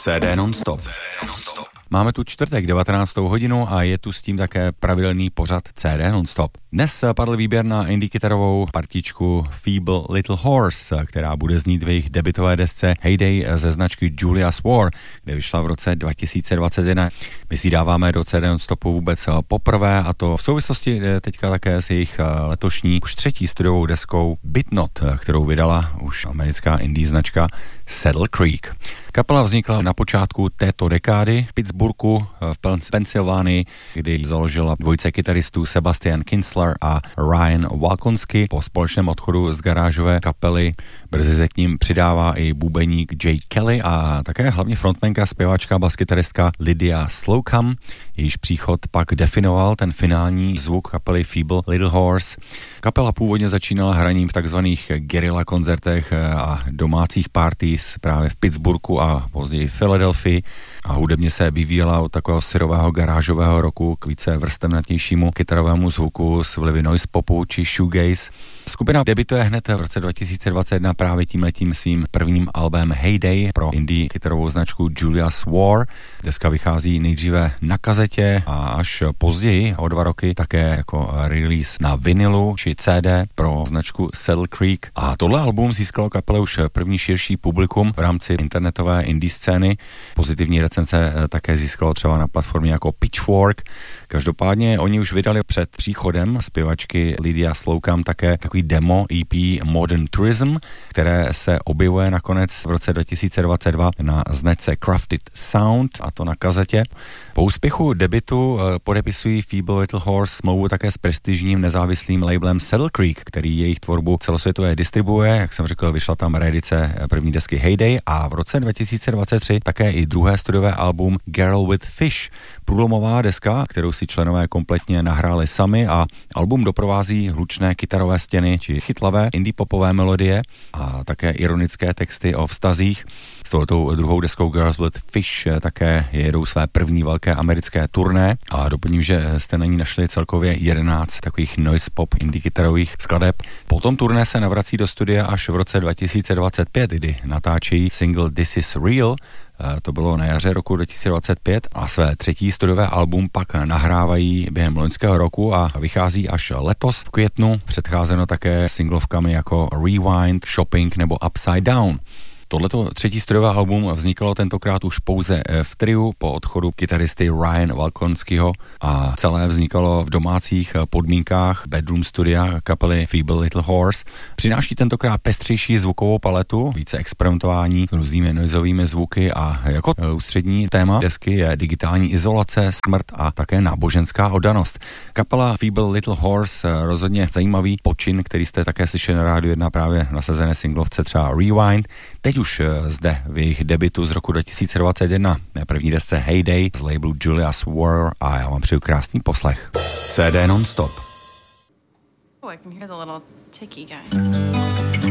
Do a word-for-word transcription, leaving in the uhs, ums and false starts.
C D non-stop. Máme tu čtvrtek devatenáctou hodinu a je tu s tím také pravidelný pořad C D non-stop. Dnes padl výběr na indie kytarovou partičku Feeble Little Horse, která bude znít v jejich debutové desce Heyday ze značky Julia's War, kde vyšla v roce dva tisíce dvacet jedna. My si dáváme do C D non-stopu vůbec poprvé, a to v souvislosti teďka také s jejich letošní už třetí studiovou deskou Bitnot, kterou vydala už americká indie značka Saddle Creek. Kapela vznikla na počátku této dekády v Pittsburghu v Pensylvánii, kdy založila dvojce kytaristů Sebastian Kinsler a Ryan Walkonsky. Po společném odchodu z garážové kapely brzy se k ním přidává i bubeník Jay Kelly a také hlavně frontmanka, zpěvačka, baskytaristka Lydia Slocum. Jejíž příchod pak definoval ten finální zvuk kapely Feeble Little Horse. Kapela původně začínala hraním v takzvaných guerilla koncertech a domácích parties právě v Pittsburghu a později v Philadelphii a hudebně se vyvíjela od takového syrového garážového roku k více vrstevnatějšímu kytarovému zvuku s vlivy noise popu či shoegaze. Skupina debutuje hned v roce dva tisíce dvacet jedna právě tímhletím svým prvním albem Heyday pro indie kytarovou značku Julia's War. Deska vychází nejdříve na kazetě a až později o dva roky také jako release na vinilu či C D pro značku Saddle Creek. A tohle album získalo kapele už první širší publikum v rámci internetové indie scény. Pozitivní recenze také získalo třeba na platformě jako Pitchfork. Každopádně oni už vydali před příchodem zpěvačky Lydia Slocum také takový demo E P Modern Tourism, které se objevuje nakonec v roce dva tisíce dvacet dva na značce Crafted Sound, a to na kazetě. Po úspěchu debutu podepisují Feeble Little Horse smlouvu také s prestižním nezávislým labelem Saddle Creek, který jejich tvorbu celosvětově distribuuje. Jak jsem řekl, vyšla tam reedice první desky Heyday a v roce dva tisíce dvacet tři také i druhé studiové album Girl with Fish, průlomová deska, kterou si členové kompletně nahráli sami, a album doprovází hlučné kytarové stěny či chytlavé indie popové melodie a také ironické texty o vztazích. S touto druhou deskou Girls with Fish také jedou své první velké americké turné a doplním, že jste na ní našli celkově jedenáct takových noise pop indie kytarových skladeb. Potom turné se navrací do studia až v roce dva tisíce dvacet pět, kdy natáčejí single This Is Real. To bylo na jaře roku dva tisíce dvacet pět a své třetí studiové album pak nahrávají během loňského roku a vychází až letos v květnu, předcházeno také singlovkami jako Rewind, Shopping nebo Upside Down. Tohleto třetí studiové album vznikalo tentokrát už pouze v triu po odchodu kytaristy Ryan Walkonskyho a celé vznikalo v domácích podmínkách bedroom studia kapely Feeble Little Horse. Přináší tentokrát pestřejší zvukovou paletu, více experimentování s různými noizovými zvuky a jako ústřední téma desky je digitální izolace, smrt a také náboženská oddanost. Kapela Feeble Little Horse rozhodně zajímavý počin, který jste také slyšeli na rádiu jedna právě nasazené singlovce třeba Rewind. Teď už zde v jejich debutu z roku dva tisíce dvacet jedna na první desce Heyday z labelu Julia's War a já vám přeju krásný poslech. C D non-stop. Oh, I can hear the little ticky guy.